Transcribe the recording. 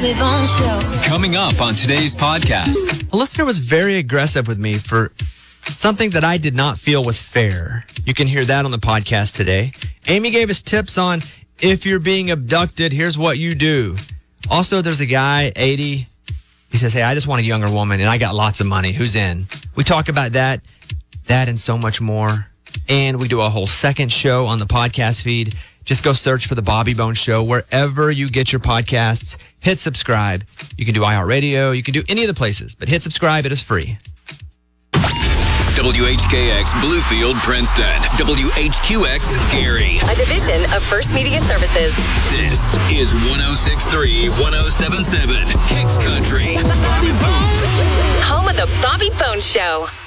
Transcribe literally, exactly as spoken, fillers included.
Bobby Bones Show. Coming up on today's podcast. A listener was very aggressive with me for something that I did not feel was fair. You can hear that on the podcast today. Amy gave us tips on if you're being abducted, here's what you do. Also, there's a guy, eighty. He says, hey, I just want a younger woman and I got lots of money. Who's in? We talk about that, that and so much more. And we do a whole second show on the podcast feed. Just go search for The Bobby Bones Show wherever you get your podcasts. Hit subscribe. You can do iHeartRadio. You can do any of the places, but hit subscribe. It is free. W H K X Bluefield, Princeton. W H Q X Gary. A division of First Media Services. This is one oh six point three, one oh seven point seven Kicks Country. Home of the Bobby Bones Show.